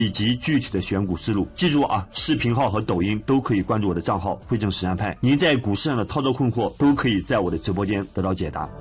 以及具体的选股思路。记住啊，视频号和抖音都可以关注我的账号汇正实战派，您在股市上的操作困惑都可以在我的直播间得到解答。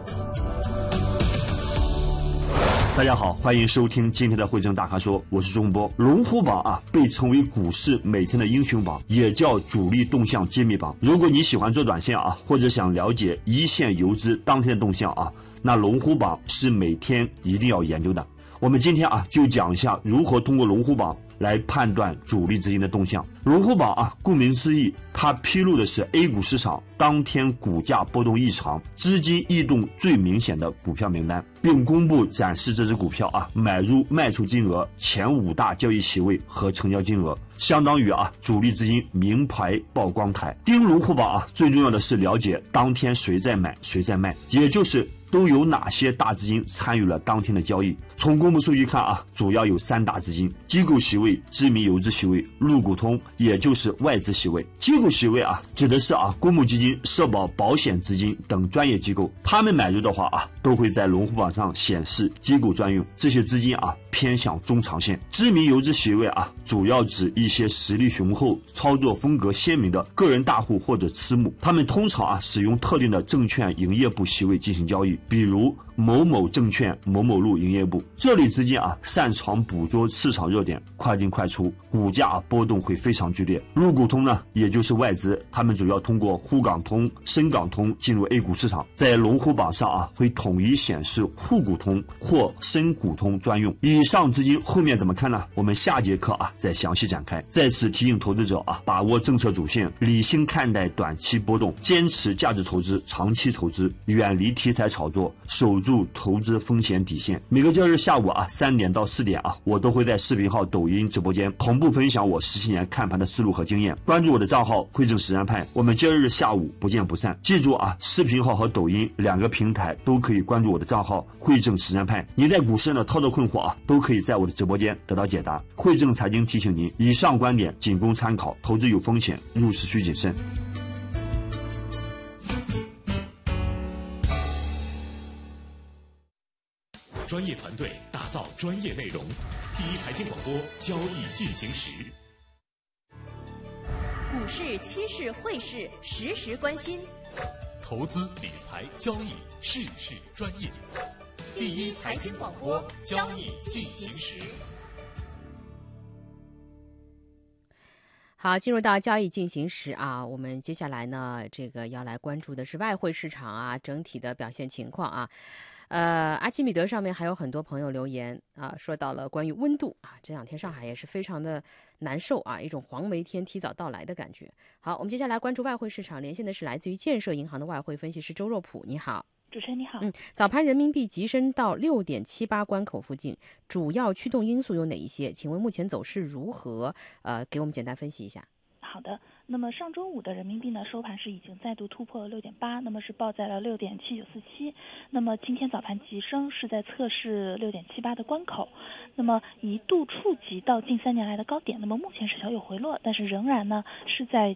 大家好，欢迎收听今天的汇正大咖说，我是钟波。龙虎榜啊，被称为股市每天的英雄榜，也叫主力动向揭秘榜。如果你喜欢做短线啊，或者想了解一线游资当天的动向啊，那龙虎榜是每天一定要研究的。我们今天啊，就讲一下如何通过龙虎榜来判断主力资金的动向。龙虎榜啊，顾名思义，它披露的是 A 股市场当天股价波动异常、资金异动最明显的股票名单，并公布展示这只股票啊买入卖出金额、前5大交易席位和成交金额，相当于啊主力资金名牌曝光台。盯龙虎榜啊，最重要的是了解当天谁在买谁在卖，也就是都有哪些大资金参与了当天的交易。从公布数据看啊，主要有3大资金：机构席位、知名游资席位、陆股通，也就是外资席位。机构席位啊，指的是啊公募基金、社保、保险资金等专业机构，他们买入的话啊，都会在龙虎榜上显示机构专用。这些资金啊，偏向中长线。知名游资席位啊，主要指一些实力雄厚、操作风格鲜明的个人大户或者私募，他们通常啊使用特定的证券营业部席位进行交易，比如某某证券某某路营业部。这类资金啊，擅长捕捉市场热点，快进快出，股价波动会非常剧烈。陆股通呢，也就是外资，他们主要通过沪港通、深港通进入 A 股市场，在龙虎榜上啊，会统一显示沪股通或深股通专用。以上资金后面怎么看呢？我们下节课啊再详细展开。在此提醒投资者啊，把握政策主线，理性看待短期波动，坚持价值投资、长期投资，远离题材炒作，守住投资风险底线。每个交易日下午啊3点到4点啊，我都会在视频号、抖音直播间同步分享我17年看盘的思路和经验。关注我的账号汇正实战派，我们交易日下午不见不散。记住啊，视频号和抖音2个平台都可以关注我的账号汇正实战派。您在股市上的操作困惑啊，都可以在我的直播间得到解答。汇正财经提醒您，以上观点仅供参考，投资有风险，入市需谨慎。 专业团队打造专业内容，第一财经广播交易进行时。 股市、期市、汇市，时时关心。 投资理财交易，事事专业。第一财经广播交易进行时。 好，进入到交易进行时啊，我们接下来呢，这个要来关注的是外汇市场啊，整体的表现情况啊。阿基米德上面还有很多朋友留言啊，说到了关于温度啊，这2天上海也是非常的难受啊，一种黄梅天提早到来的感觉。好，我们接下来关注外汇市场，连线的是来自于建设银行的外汇分析师周若普，你好。 主持人你好。 早盘人民币急升到6.78关口附近，主要驱动因素有哪一些？请问目前走势如何？给我们简单分析一下。 好的，那么上周五的人民币呢，收盘是已经再度突破了6.8，那么是报在了6.7947，那么今天早盘急升是在测试6.78的关口，那么一度触及到近3年来的高点，那么目前是小有回落，但是仍然呢是在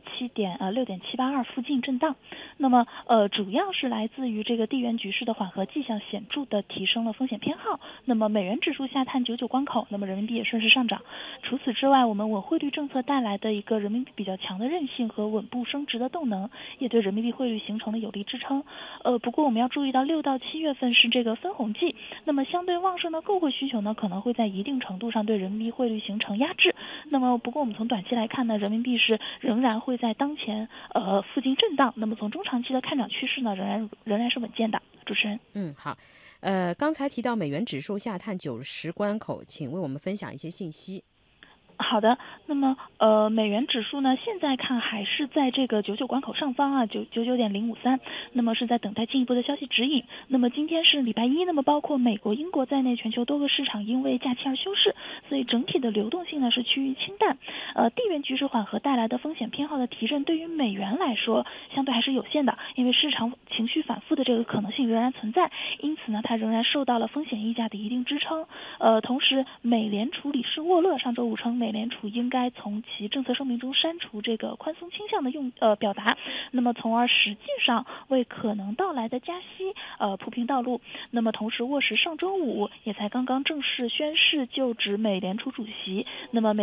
6.782附近震荡，那么主要是来自于这个地缘局势的缓和迹象显著的提升了风险偏好，那么美元指数下探99关口，那么人民币也顺势上涨。除此之外，我们稳汇率政策带来的一个人民币比较强的韧性和稳步升值的动能，也对人民币汇率形成了有力支撑。不过我们要注意到6到7月份是这个分红季，那么相对旺盛的购汇需求呢，可能会在一定程度上对人民币汇率形成压制。那么不过我们从短期来看呢，人民币是仍然会在当前附近震荡。那么从中长期的看涨趋势呢，仍然是稳健的。主持人， 好。刚才提到美元指数下探90关口，请为我们分享一些信息。 好的，那么美元指数呢，现在看还是在这个99关口上方啊，99.053，那么是在等待进一步的消息指引。那么今天是礼拜一，那么包括美国、英国在内，全球多个市场因为假期而休市，所以整体的流动性呢是趋于清淡。地缘局势缓和带来的风险偏好的提振，对于美元来说相对还是有限的，因为市场情绪反复的这个可能性仍然存在，因此呢，它仍然受到了风险溢价的一定支撑。同时，美联储理事沃勒上周五称， 美联储应该从其政策声明中删除这个宽松倾向的表达，那么从而实际上为可能到来的加息铺平道路。那么同时，沃什上周五也才刚刚正式宣誓就职美联储主席，那么